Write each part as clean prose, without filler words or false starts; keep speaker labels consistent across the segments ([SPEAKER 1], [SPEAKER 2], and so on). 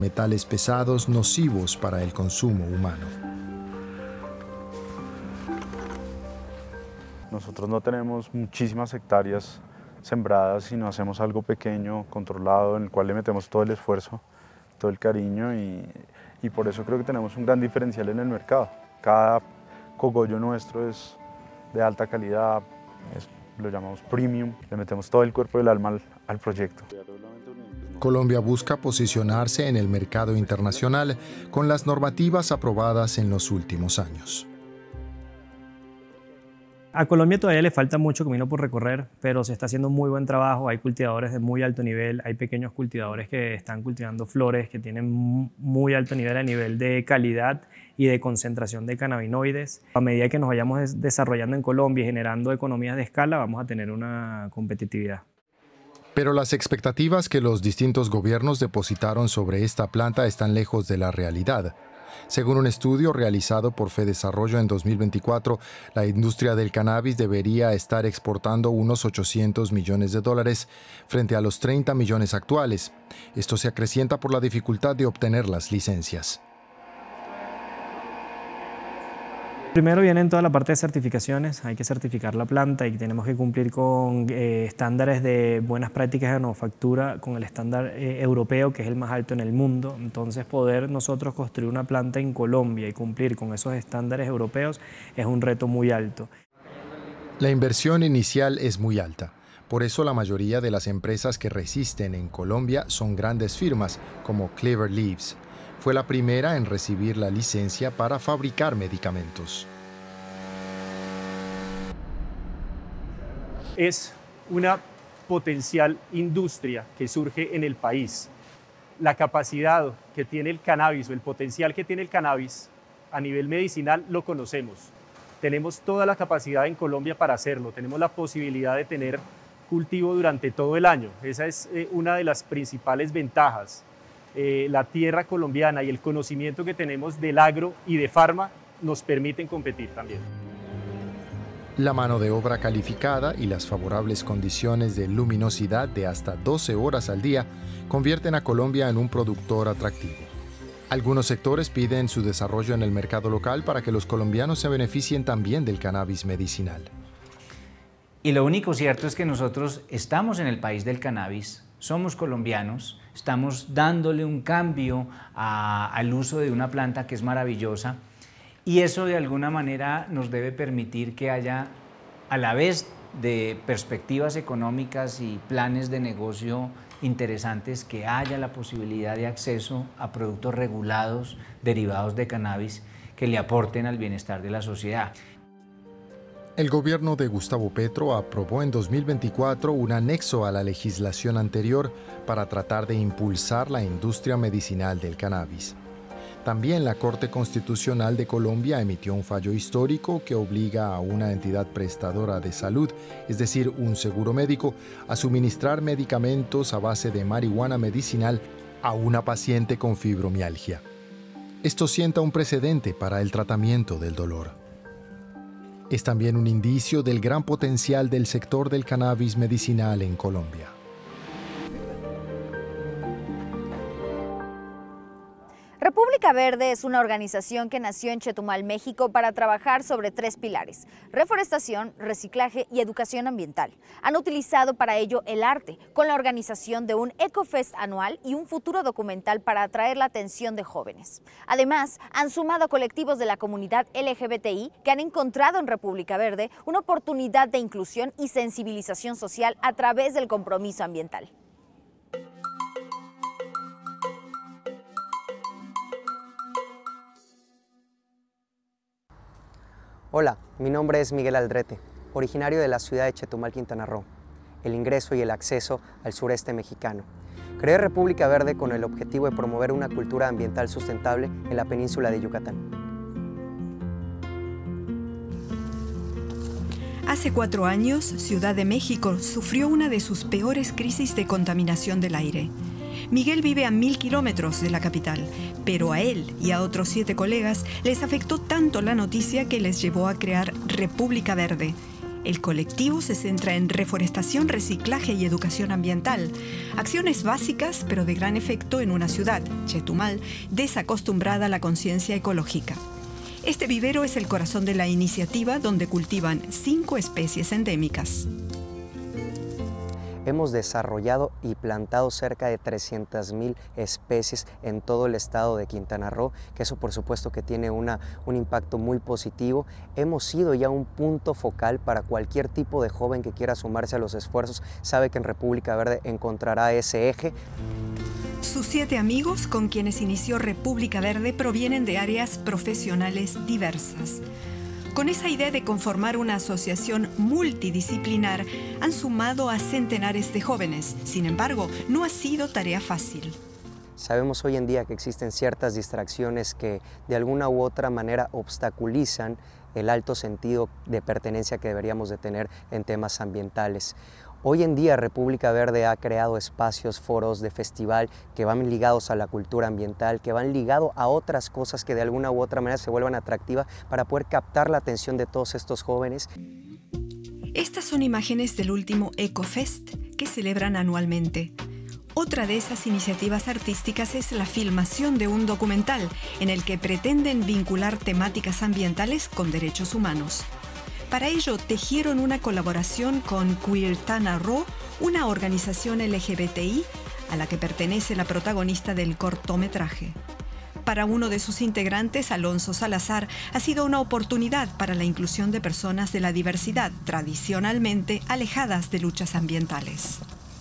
[SPEAKER 1] metales pesados nocivos para el consumo humano.
[SPEAKER 2] Nosotros no tenemos muchísimas hectáreas sembradas, sino hacemos algo pequeño, controlado, en el cual le metemos todo el esfuerzo, todo el cariño y por eso creo que tenemos un gran diferencial en el mercado. Cada cogollo nuestro es de alta calidad, lo llamamos premium, le metemos todo el cuerpo y el alma al proyecto.
[SPEAKER 1] Colombia busca posicionarse en el mercado internacional con las normativas aprobadas en los últimos años.
[SPEAKER 3] A Colombia todavía le falta mucho camino por recorrer, pero se está haciendo muy buen trabajo. Hay cultivadores de muy alto nivel, hay pequeños cultivadores que están cultivando flores que tienen muy alto nivel a nivel de calidad y de concentración de cannabinoides. A medida que nos vayamos desarrollando en Colombia y generando economías de escala, vamos a tener una competitividad.
[SPEAKER 1] Pero las expectativas que los distintos gobiernos depositaron sobre esta planta están lejos de la realidad. Según un estudio realizado por Fedesarrollo en 2024, la industria del cannabis debería estar exportando unos 800 millones de dólares frente a los 30 millones actuales. Esto se acrecienta por la dificultad de obtener las licencias.
[SPEAKER 3] Primero viene en toda la parte de certificaciones, hay que certificar la planta y tenemos que cumplir con estándares de buenas prácticas de manufactura, con el estándar europeo, que es el más alto en el mundo. Entonces, poder nosotros construir una planta en Colombia y cumplir con esos estándares europeos es un reto muy alto.
[SPEAKER 1] La inversión inicial es muy alta. Por eso la mayoría de las empresas que resisten en Colombia son grandes firmas como Clever Leaves. Fue la primera en recibir la licencia para fabricar medicamentos.
[SPEAKER 4] Es una potencial industria que surge en el país. La capacidad que tiene el cannabis o el potencial que tiene el cannabis a nivel medicinal lo conocemos. Tenemos toda la capacidad en Colombia para hacerlo. Tenemos la posibilidad de tener cultivo durante todo el año. Esa es una de las principales ventajas. La tierra colombiana y el conocimiento que tenemos del agro y de farma nos permiten competir también.
[SPEAKER 1] La mano de obra calificada y las favorables condiciones de luminosidad de hasta 12 horas al día convierten a Colombia en un productor atractivo. Algunos sectores piden su desarrollo en el mercado local para que los colombianos se beneficien también del cannabis medicinal.
[SPEAKER 5] Y lo único cierto es que nosotros estamos en el país del cannabis, somos colombianos, estamos dándole un cambio al uso de una planta que es maravillosa y eso de alguna manera nos debe permitir que haya, a la vez de perspectivas económicas y planes de negocio interesantes, que haya la posibilidad de acceso a productos regulados derivados de cannabis que le aporten al bienestar de la sociedad.
[SPEAKER 1] El gobierno de Gustavo Petro aprobó en 2024 un anexo a la legislación anterior para tratar de impulsar la industria medicinal del cannabis. También la Corte Constitucional de Colombia emitió un fallo histórico que obliga a una entidad prestadora de salud, es decir, un seguro médico, a suministrar medicamentos a base de marihuana medicinal a una paciente con fibromialgia. Esto sienta un precedente para el tratamiento del dolor. Es también un indicio del gran potencial del sector del cannabis medicinal en Colombia.
[SPEAKER 6] República Verde es una organización que nació en Chetumal, México, para trabajar sobre 3 pilares: reforestación, reciclaje y educación ambiental. Han utilizado para ello el arte, con la organización de un EcoFest anual y un futuro documental para atraer la atención de jóvenes. Además, han sumado a colectivos de la comunidad LGBTI que han encontrado en República Verde una oportunidad de inclusión y sensibilización social a través del compromiso ambiental.
[SPEAKER 7] Hola, mi nombre es Miguel Aldrete, originario de la ciudad de Chetumal, Quintana Roo, el ingreso y el acceso al sureste mexicano. Creé República Verde con el objetivo de promover una cultura ambiental sustentable en la península de Yucatán.
[SPEAKER 8] Hace 4 años, Ciudad de México sufrió una de sus peores crisis de contaminación del aire. Miguel vive a 1000 kilómetros de la capital, pero a él y a otros 7 colegas les afectó tanto la noticia que les llevó a crear República Verde, El colectivo se centra en reforestación, reciclaje y educación ambiental. Acciones básicas, pero de gran efecto en una ciudad, Chetumal, desacostumbrada a la conciencia ecológica. Este vivero es el corazón de la iniciativa, donde cultivan 5 especies endémicas.
[SPEAKER 7] Hemos desarrollado y plantado cerca de 300,000 especies en todo el estado de Quintana Roo, que eso por supuesto que tiene un impacto muy positivo. Hemos sido ya un punto focal para cualquier tipo de joven que quiera sumarse a los esfuerzos. Sabe que en República Verde encontrará ese eje.
[SPEAKER 8] Sus 7 amigos con quienes inició República Verde provienen de áreas profesionales diversas. Con esa idea de conformar una asociación multidisciplinar, han sumado a centenares de jóvenes. Sin embargo, no ha sido tarea fácil.
[SPEAKER 7] Sabemos hoy en día que existen ciertas distracciones que de alguna u otra manera obstaculizan el alto sentido de pertenencia que deberíamos de tener en temas ambientales. Hoy en día República Verde ha creado espacios, foros de festival que van ligados a la cultura ambiental, que van ligados a otras cosas que de alguna u otra manera se vuelvan atractivas para poder captar la atención de todos estos jóvenes.
[SPEAKER 8] Estas son imágenes del último EcoFest que celebran anualmente. Otra de esas iniciativas artísticas es la filmación de un documental en el que pretenden vincular temáticas ambientales con derechos humanos. Para ello, tejieron una colaboración con Queertana Roo, una organización LGBTI a la que pertenece la protagonista del cortometraje. Para uno de sus integrantes, Alonso Salazar, ha sido una oportunidad para la inclusión de personas de la diversidad tradicionalmente alejadas de luchas ambientales.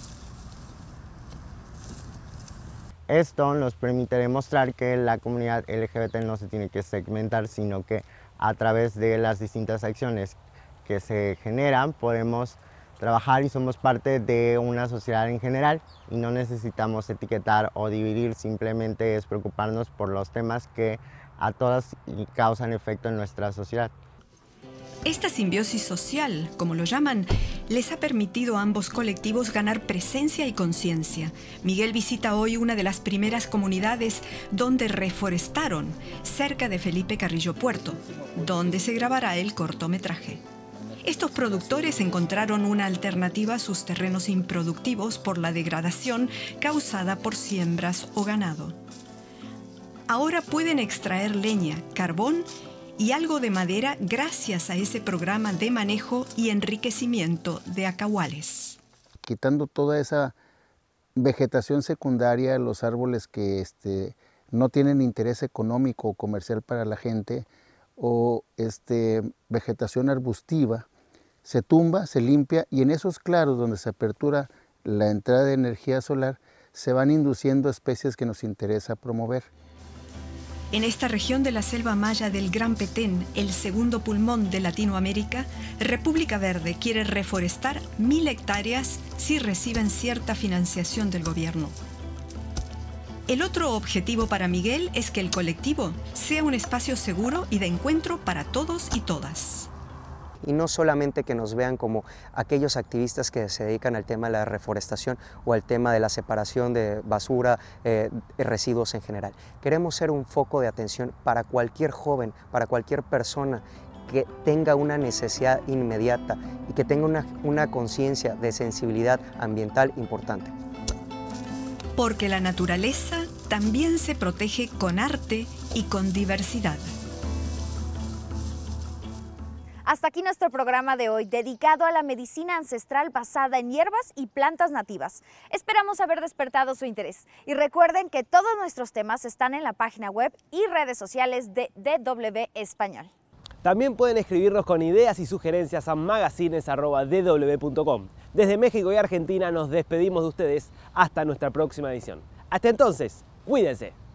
[SPEAKER 9] Esto nos permite demostrar que la comunidad LGBT no se tiene que segmentar, sino que a través de las distintas acciones que se generan podemos trabajar y somos parte de una sociedad en general y no necesitamos etiquetar o dividir, simplemente es preocuparnos por los temas que a todas causan efecto en nuestra sociedad.
[SPEAKER 8] Esta simbiosis social, como lo llaman, les ha permitido a ambos colectivos ganar presencia y conciencia. Miguel visita hoy una de las primeras comunidades donde reforestaron, cerca de Felipe Carrillo Puerto, donde se grabará el cortometraje. Estos productores encontraron una alternativa a sus terrenos improductivos por la degradación causada por siembras o ganado. Ahora pueden extraer leña, carbón y algo de madera gracias a ese programa de manejo y enriquecimiento de acahuales.
[SPEAKER 10] Quitando toda esa vegetación secundaria, los árboles que no tienen interés económico o comercial para la gente, o vegetación arbustiva, se tumba, se limpia y en esos claros donde se apertura la entrada de energía solar se van induciendo especies que nos interesa promover.
[SPEAKER 8] En esta región de la selva maya del Gran Petén, el segundo pulmón de Latinoamérica, República Verde quiere reforestar 1000 hectáreas si reciben cierta financiación del gobierno. El otro objetivo para Miguel es que el colectivo sea un espacio seguro y de encuentro para todos y todas.
[SPEAKER 7] Y no solamente que nos vean como aquellos activistas que se dedican al tema de la reforestación o al tema de la separación de basura, residuos en general. Queremos ser un foco de atención para cualquier joven, para cualquier persona que tenga una necesidad inmediata y que tenga una conciencia de sensibilidad ambiental importante.
[SPEAKER 8] Porque la naturaleza también se protege con arte y con diversidad.
[SPEAKER 6] Hasta aquí nuestro programa de hoy, dedicado a la medicina ancestral basada en hierbas y plantas nativas. Esperamos haber despertado su interés. Y recuerden que todos nuestros temas están en la página web y redes sociales de DW Español.
[SPEAKER 11] También pueden escribirnos con ideas y sugerencias a magazines@dw.com. Desde México y Argentina nos despedimos de ustedes hasta nuestra próxima edición. Hasta entonces, cuídense.